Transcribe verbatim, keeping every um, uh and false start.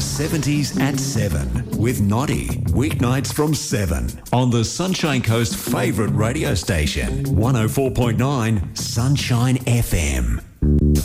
seventies at seven with Noddy. Weeknights from seven on the Sunshine Coast favourite radio station, one oh four point nine Sunshine F M.